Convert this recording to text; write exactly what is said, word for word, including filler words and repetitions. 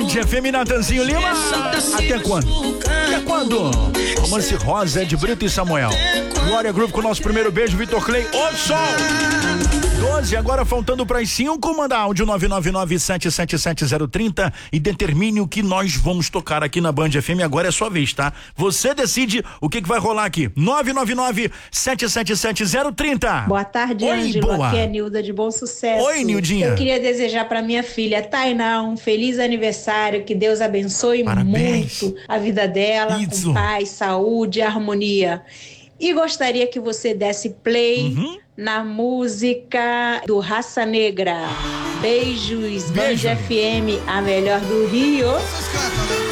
F M, Natanzinho Lima. Até quando? Até quando? Romance Rosa, Ed Brito e Samuel. Glória Groove com o nosso primeiro beijo, Vitor Clay. Ô sol! doze, agora faltando para as cinco, manda áudio nove nove nove sete sete sete zero três zero e determine o que nós vamos tocar aqui na Band F M. Agora é sua vez, tá? Você decide o que, que vai rolar aqui. nove nove nove sete sete sete zero três zero. Boa tarde, Oi, Ângelo. boa. Aqui é Nilda de Bom Sucesso. Oi, Nildinha. Eu queria desejar para minha filha Tainá um feliz aniversário, que Deus abençoe Parabéns. muito a vida dela, Isso. com paz, saúde e harmonia. E gostaria que você desse play Uhum. na música do Raça Negra. Beijos, Beijo. Band F M, a melhor do Rio. Vocês cantam, né?